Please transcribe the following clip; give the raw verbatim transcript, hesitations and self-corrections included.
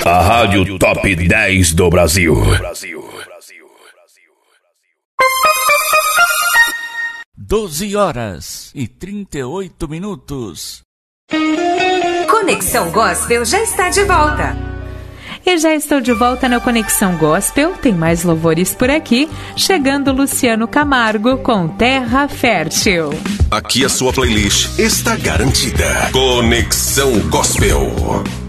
A Rádio Top dez do Brasil. doze horas e trinta e oito minutos. Conexão Gospel já está de volta. E já estou de volta na Conexão Gospel, tem mais louvores por aqui, chegando Luciano Camargo com Terra Fértil. Aqui a sua playlist está garantida. Conexão Gospel.